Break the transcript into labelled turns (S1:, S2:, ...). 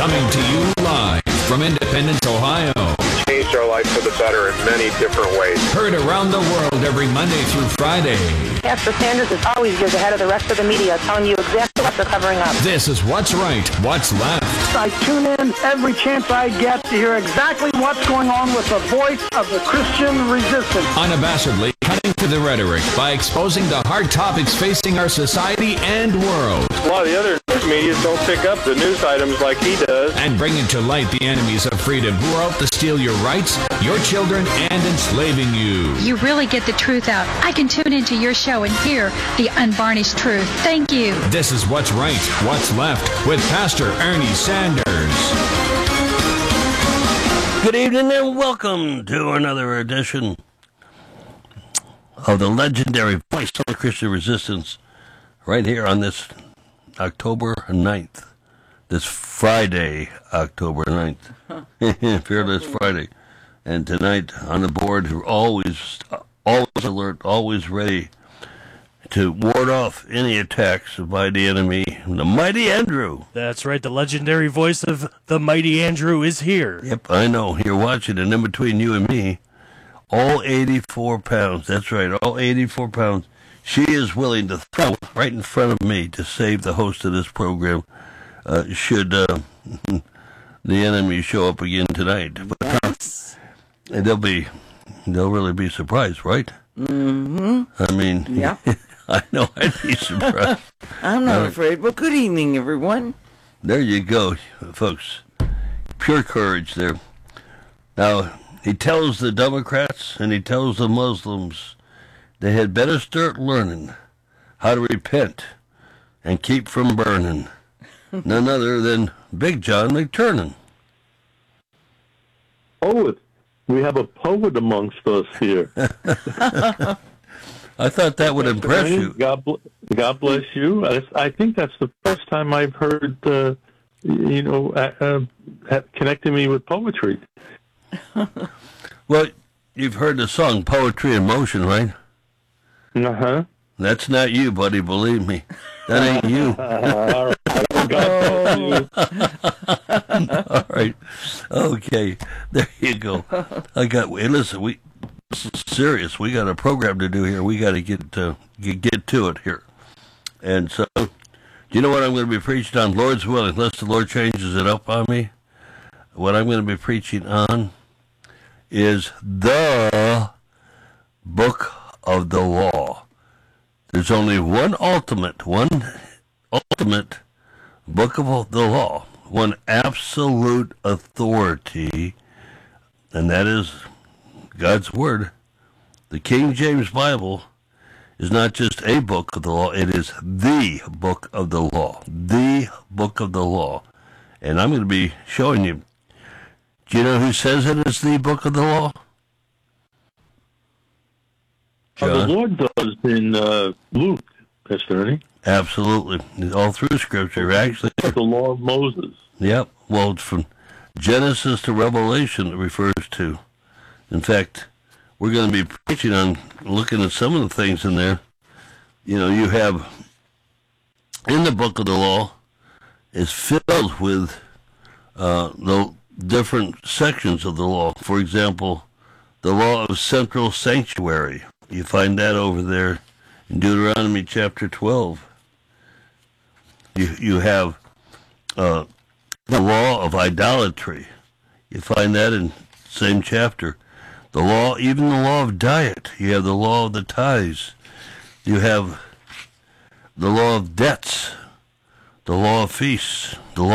S1: Coming to you live from Independence, Ohio.
S2: Changed our life for the better in many different ways.
S1: Heard around the world every Monday through Friday.
S3: Pastor Sanders is always years ahead of the rest of the media, telling you exactly what they're covering up.
S1: This is What's Right, What's Left.
S4: I tune in every chance I get to hear exactly what's going on with the voice of the Christian resistance.
S1: Unabashedly cutting to the rhetoric by exposing the hard topics facing our society and world.
S2: A lot of the other news media don't pick up the news items like he does.
S1: And bringing to light the enemies of freedom who are out to steal your rights, your children, and enslaving you.
S5: You really get the truth out. I can tune into your show and hear the unvarnished truth. Thank you.
S1: This is What's Right, What's Left with Pastor Ernie Sanders.
S6: Good evening and welcome to another edition of the legendary Voice of the Christian Resistance right here on this October 9th. This Friday, October 9th. Fearless Friday. And tonight on the board, we're always alert, always ready to ward off any attacks by the enemy, the Mighty Andrew.
S7: That's right, the legendary voice of the Mighty Andrew is here.
S6: Yep, I know. You're watching, and in between you and me, all 84 pounds. That's right, all 84 pounds. She is willing to throw right in front of me to save the host of this program should the enemy show up again tonight. But they'll really be surprised, right?
S8: Mm-hmm.
S6: I mean,
S8: yeah.
S6: I know I'd be surprised.
S8: I'm not afraid. Well, good evening, everyone.
S6: There you go, folks. Pure courage there. Now, he tells the Democrats and he tells the Muslims they had better start learning how to repent and keep from burning. None other than Big John McTurnan.
S9: Poet. We have a poet amongst us here.
S6: I thought that would impress you.
S9: God bless you. I think that's the first time I've heard, connecting me with poetry.
S6: Well, you've heard the song Poetry in Motion, right?
S9: Uh-huh.
S6: That's not you, buddy, believe me. That ain't you.
S9: All right. God bless you.
S6: All right. Okay. There you go. Listen, this is serious. We got a program to do here. We got to get to it here. And so, do you know what I'm going to be preaching on? Lord's willing, unless the Lord changes it up on me. What I'm going to be preaching on is the book of the law. There's only one ultimate book of the law, one absolute authority, and that is God's Word. The King James Bible is not just a book of the law, it is the book of the law. The book of the law. And I'm going to be showing you. Do you know who says it is the book of the law?
S9: The Lord does in Luke, Pastor Ernie.
S6: Absolutely. All through Scripture, actually.
S9: The law of Moses.
S6: Yep. Well, it's from Genesis to Revelation it refers to. In fact, we're going to be preaching on looking at some of the things in there. You know, you have in the book of the law is filled with the different sections of the law. For example, the law of central sanctuary. You find that over there in Deuteronomy chapter 12. You have the law of idolatry. You find that in the same chapter. The law, even the law of diet. You have the law of the tithes. You have the law of debts, the law of feasts, the law